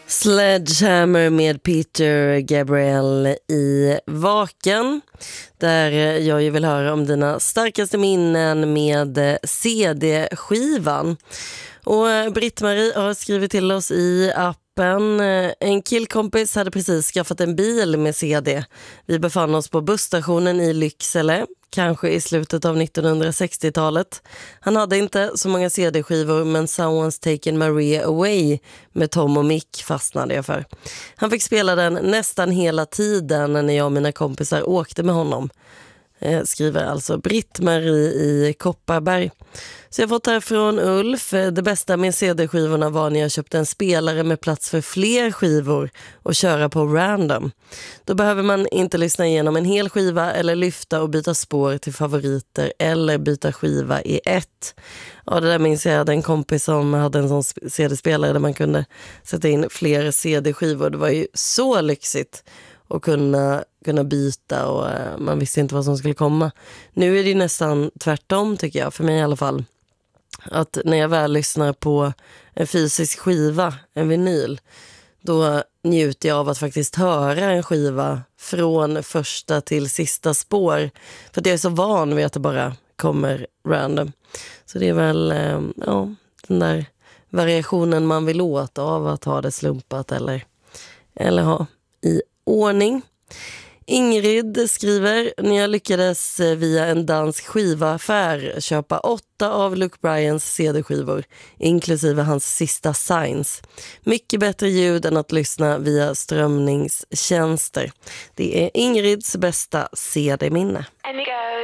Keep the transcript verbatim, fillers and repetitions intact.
Sledgehammer med Peter Gabriel i Vaken, där jag ju vill höra om dina starkaste minnen med C D-skivan. Och Britt-Marie har skrivit till oss i appen: en killkompis hade precis skaffat en bil med C D. Vi befann oss på busstationen i Lycksele, kanske i slutet av nittonhundrasextiotalet. Han hade inte så många C D-skivor, men Someone's Taken Maria Away med Tom och Mick fastnade jag för. Han fick spela den nästan hela tiden när jag och mina kompisar åkte med honom. Eh, skriver alltså Britt-Marie i Kopparberg. Så jag har fått här från Ulf: det bästa med C D-skivorna var när jag köpte en spelare med plats för fler skivor och köra på random. Då behöver man inte lyssna igenom en hel skiva eller lyfta och byta spår till favoriter eller byta skiva i ett. Ja, det där minns jag, hade en kompis som hade en sån C D-spelare där man kunde sätta in fler C D-skivor. Det var ju så lyxigt och kunna, kunna byta, och uh, man visste inte vad som skulle komma. Nu är det nästan tvärtom, tycker jag, för mig i alla fall. Att när jag väl lyssnar på en fysisk skiva, en vinyl, då njuter jag av att faktiskt höra en skiva från första till sista spår. För jag är så van vid att det bara kommer random. Så det är väl uh, ja, den där variationen man vill åt av att ha det slumpat eller, eller ha i ordning. Ingrid skriver: när jag lyckades via en dansk skivaffär köpa åtta av Luke Bryans C D-skivor, inklusive hans sista Signs. Mycket bättre ljud än att lyssna via strömningstjänster. Det är Ingrids bästa C D-minne.